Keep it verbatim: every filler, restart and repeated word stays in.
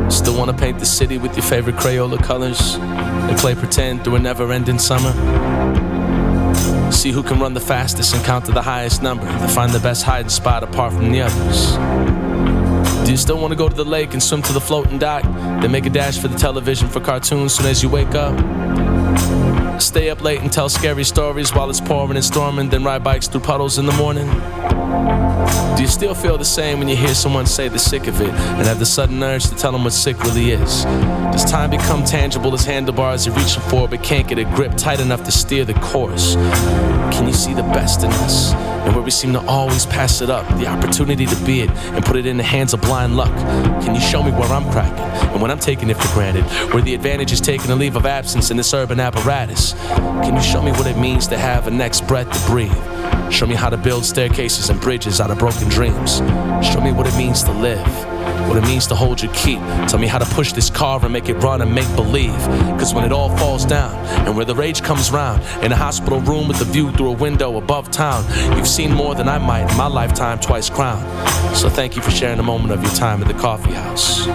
Still wanna paint the city with your favorite Crayola colors and play pretend through a never-ending summer? See who can run the fastest and count to the highest number, to find the best hiding spot apart from the others. Do you still want to go to the lake and swim to the floating dock, then make a dash for the television for cartoons soon as you wake up? Stay up late and tell scary stories while it's pouring and storming, then ride bikes through puddles in the morning? Do you still feel the same when you hear someone say they're sick of it and have the sudden urge to tell them what sick really is? Does time become tangible as handlebars you're reaching for but can't get a grip tight enough to steer the course? Can you see the best in us and where we seem to always pass it up, the opportunity to be it and put it in the hands of blind luck? Can you show me where I'm cracking and when I'm taking it for granted, where the advantage is taking a leave of absence in this urban apparatus? Can you show me what it means to have a next breath to breathe? Show me how to build staircases and bridges out of broken dreams. Show me what it means to live, what it means to hold your key. Tell me how to push this car and make it run and make believe. Cause when it all falls down and where the rage comes round, in a hospital room with a view through a window above town, you've seen more than I might in my lifetime twice crowned. So thank you for sharing a moment of your time at the coffee house.